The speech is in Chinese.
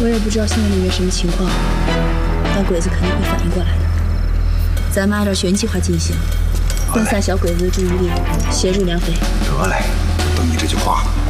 我也不知道现在里面什么情况，但鬼子肯定会反应过来的。咱们按照原计划进行，分散小鬼子的注意力，协助梁匪。 得嘞，就等你这句话了。